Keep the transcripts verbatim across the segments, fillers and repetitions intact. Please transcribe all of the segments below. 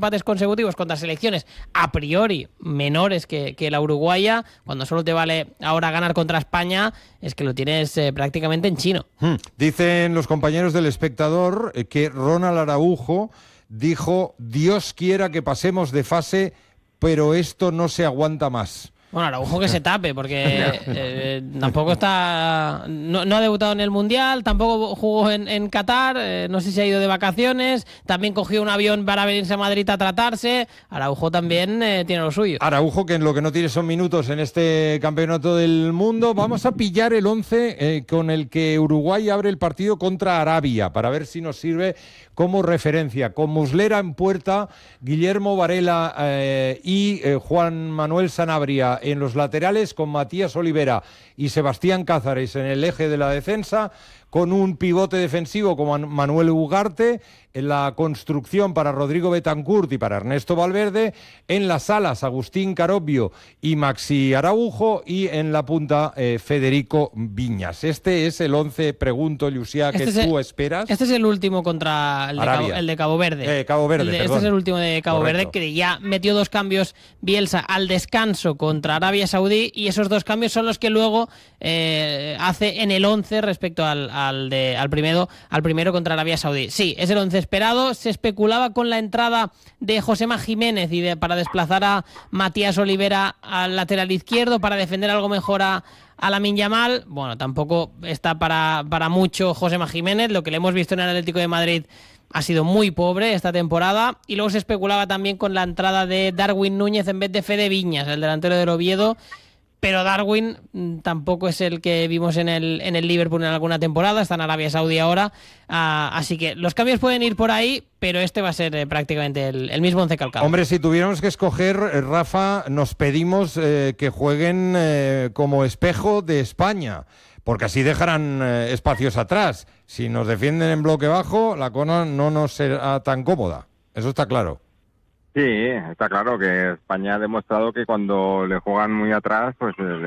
empates consecutivos contra selecciones a priori menores que, que la uruguaya, cuando solo te vale ahora ganar contra España, es que lo tienes eh, prácticamente en chino. Hmm. Dicen los compañeros del Espectador eh, que Ronald Araujo dijo: Dios quiera que pasemos de fase, pero esto no se aguanta más. Bueno, Araujo que se tape, porque eh, tampoco está... No, no ha debutado en el Mundial, tampoco jugó en, en Qatar, eh, no sé si ha ido de vacaciones, también cogió un avión para venirse a Madrid a tratarse. Araujo también eh, tiene lo suyo. Araujo, que en lo que no tiene son minutos en este campeonato del mundo. Vamos a pillar el once eh, con el que Uruguay abre el partido contra Arabia, para ver si nos sirve como referencia. Con Muslera en puerta, Guillermo Varela eh, y eh, Juan Manuel Sanabria en los laterales, con Matías Olivera y Sebastián Cázares en el eje de la defensa, con un pivote defensivo como Manuel Ugarte, en la construcción para Rodrigo Betancourt y para Ernesto Valverde, en las alas Agustín Carobbio y Maxi Araujo, y en la punta eh, Federico Viñas. Este es el once, pregunto, Llucia, que este tú el, esperas. Este es el último contra el de, Cabo, el de Cabo Verde. Eh, Cabo Verde, el de, perdón. Este es el último de Cabo Correcto. Verde, que ya metió dos cambios Bielsa al descanso contra Arabia Saudí, y esos dos cambios son los que luego eh, hace en el once respecto al, al, de, al, primero, al primero contra Arabia Saudí. Sí, es el once esperado. Se especulaba con la entrada de Josema Jiménez y de, para desplazar a Matías Olivera al lateral izquierdo, para defender algo mejor a, a Lamine Yamal. Bueno, tampoco está para, para mucho Josema Jiménez. Lo que le hemos visto en el Atlético de Madrid ha sido muy pobre esta temporada. Y luego se especulaba también con la entrada de Darwin Núñez en vez de Fede Viñas, el delantero del Oviedo. Pero Darwin mmm, tampoco es el que vimos en el, en el Liverpool en alguna temporada, está en Arabia Saudí ahora, uh, así que los cambios pueden ir por ahí, pero este va a ser eh, prácticamente el, el mismo once calcado. Hombre, si tuviéramos que escoger, eh, Rafa, nos pedimos eh, que jueguen eh, como espejo de España, porque así dejarán eh, espacios atrás. Si nos defienden en bloque bajo, la cosa no nos será tan cómoda, eso está claro. Sí, está claro que España ha demostrado que cuando le juegan muy atrás, pues le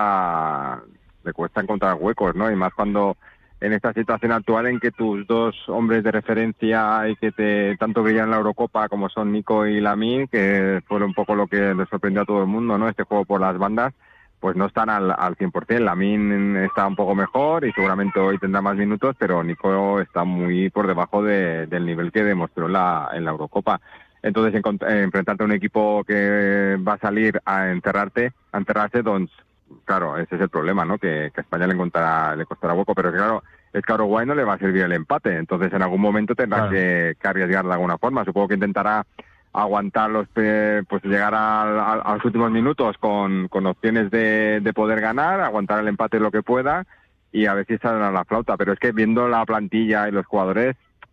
cuesta le cuesta encontrar huecos, ¿no? Y más cuando en esta situación actual en que tus dos hombres de referencia y que te tanto brillan en la Eurocopa como son Nico y Lamine, que fue un poco lo que les sorprendió a todo el mundo, ¿no? Este juego por las bandas, pues no están al, al cien por ciento. Lamine está un poco mejor y seguramente hoy tendrá más minutos, pero Nico está muy por debajo de, del nivel que demostró en la, en la Eurocopa. Entonces, eh, enfrentarte a un equipo que va a salir a enterrarte, a enterrarse, doncs, claro, ese es el problema, ¿no? Que, que a España le encontrará, le costará hueco, pero claro, es que a Uruguay no le va a servir el empate, entonces en algún momento tendrá claro. que, que arriesgar de alguna forma. Supongo que intentará aguantar los, eh, pues llegar a, a, a los últimos minutos con, con opciones de, de poder ganar, aguantar el empate lo que pueda y a ver si salen a la flauta. Pero es que viendo la plantilla y los jugadores,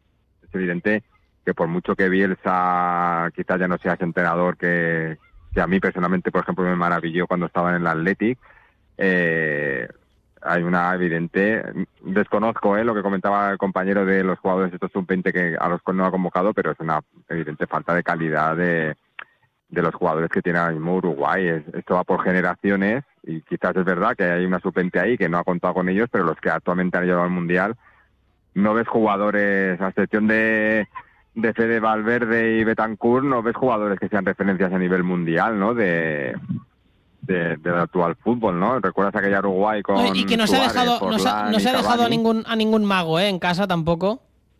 es evidente que por mucho que Bielsa quizás ya no sea ese entrenador que, que a mí personalmente, por ejemplo, me maravilló cuando estaba en el Athletic, eh, hay una evidente, desconozco eh, lo que comentaba el compañero de los jugadores estos sub veinte que a los cuales no ha convocado, pero es una evidente falta de calidad de, de los jugadores que tiene ahora mismo Uruguay. Es, esto va por generaciones y quizás es verdad que hay una sub veinte ahí que no ha contado con ellos, pero los que actualmente han llegado al Mundial, no ves jugadores, a excepción de... de Fede Valverde y Betancourt, no ves jugadores que sean referencias a nivel mundial, ¿no? De, de del actual fútbol, ¿no? Recuerdas aquella Uruguay con no, y que no se ha dejado, Forlán, no se, no se ha dejado a ningún a ningún mago, ¿eh? En casa tampoco.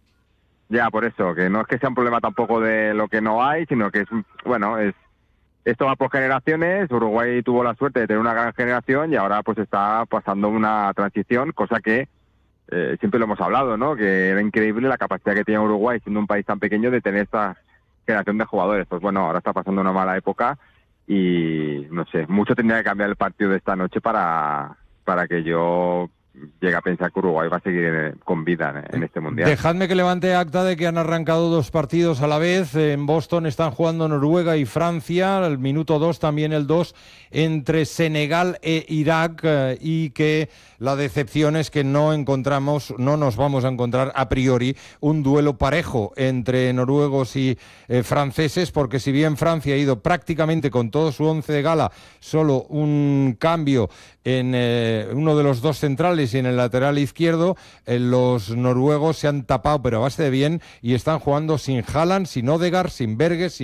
Ya, por eso, que no es que sea un problema tampoco de lo que no hay, sino que es, bueno, es esto va por generaciones. Uruguay tuvo la suerte de tener una gran generación y ahora pues está pasando una transición, cosa que Eh, siempre lo hemos hablado, ¿no? Que era increíble la capacidad que tenía Uruguay, siendo un país tan pequeño, de tener esta generación de jugadores. Pues bueno, ahora está pasando una mala época y, no sé, mucho tendría que cambiar el partido de esta noche para, para que yo llegue a pensar que Uruguay va a seguir con vida en, en este Mundial. Dejadme que levante acta de que han arrancado dos partidos a la vez. En Boston están jugando Noruega y Francia, el minuto dos, también el dos, entre Senegal e Irak, eh, y que la decepción es que no encontramos, no nos vamos a encontrar a priori un duelo parejo entre noruegos y eh, franceses, porque si bien Francia ha ido prácticamente con todo su once de gala, solo un cambio en eh, uno de los dos centrales y en el lateral izquierdo, eh, los noruegos se han tapado pero a base de bien y están jugando sin Haaland, sin Odegaard, sin Berge, sin